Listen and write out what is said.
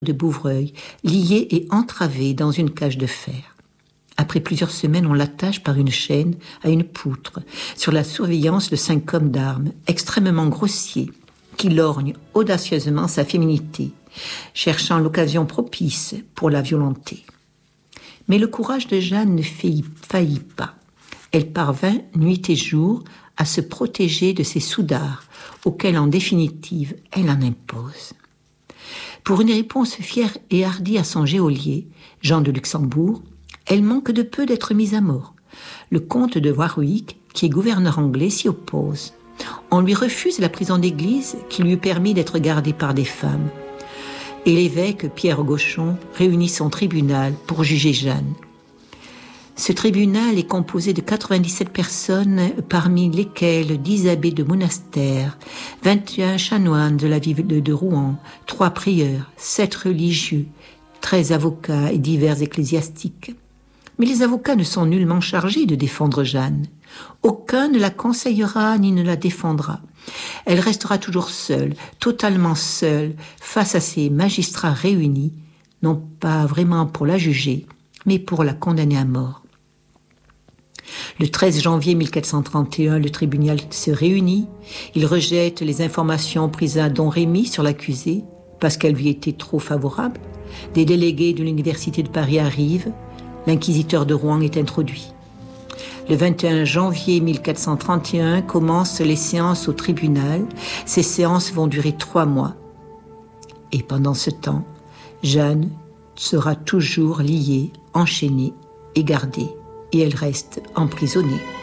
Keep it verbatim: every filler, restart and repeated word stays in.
de Bouvreuil, liée et entravée dans une cage de fer. Après plusieurs semaines, on l'attache par une chaîne à une poutre, sur la surveillance de cinq hommes d'armes, extrêmement grossiers, qui lorgnent audacieusement sa féminité, cherchant l'occasion propice pour la violenter. Mais le courage de Jeanne ne faillit pas. Elle parvint, nuit et jour, à se protéger de ces soudards, auxquels, en définitive, elle en impose. Pour une réponse fière et hardie à son geôlier, Jean de Luxembourg, elle manque de peu d'être mise à mort. Le comte de Warwick, qui est gouverneur anglais, s'y oppose. On lui refuse la prison d'église qui lui permet d'être gardée par des femmes. Et l'évêque Pierre Gauchon réunit son tribunal pour juger Jeanne. Ce tribunal est composé de quatre-vingt-dix-sept personnes, parmi lesquelles dix abbés de monastères, vingt et un chanoines de la ville de Rouen, trois prieurs, sept religieux, treize avocats et divers ecclésiastiques. Mais les avocats ne sont nullement chargés de défendre Jeanne. Aucun ne la conseillera ni ne la défendra. Elle restera toujours seule, totalement seule, face à ces magistrats réunis, non pas vraiment pour la juger, mais pour la condamner à mort. Le treize janvier mille quatre cent trente et un, le tribunal se réunit. Il rejette les informations prises à Don Rémy sur l'accusée, parce qu'elles lui étaient trop favorables. Des délégués de l'université de Paris arrivent. L'inquisiteur de Rouen est introduit. Le vingt et un janvier mille quatre cent trente et un commencent les séances au tribunal. Ces séances vont durer trois mois. Et pendant ce temps, Jeanne sera toujours liée, enchaînée et gardée. Et elle reste emprisonnée.